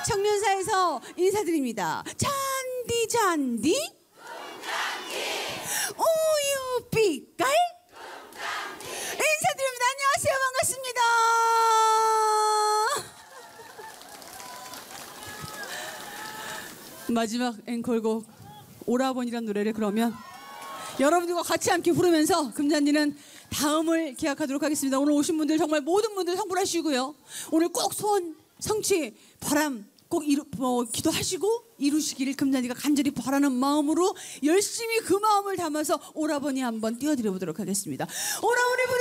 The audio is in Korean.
청년사에서 인사드립니다. 잔디 잔디 우유 빛깔 인사드립니다. 안녕하세요. 반갑습니다. 마지막 앵콜곡 오라버니란 노래를 그러면 여러분들과 같이 함께 부르면서 금잔디는 다음을 기약하도록 하겠습니다. 오늘 오신 분들 정말 모든 분들 성불하시고요. 오늘 꼭 소원 성취 바람 꼭 기도하시고 이루시기를 금잔디가 간절히 바라는 마음으로 열심히 그 마음을 담아서 오라버니 한번 띄워드려 보도록 하겠습니다. 오라버니